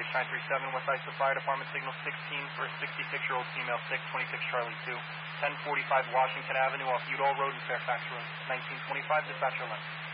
Shine 37, Westside Fire Department, signal 16 for a 66-year-old female sick, 26 Charlie 2, 1045 Washington Avenue off Udall Road and Fairfax Road, 1925, dispatcher left.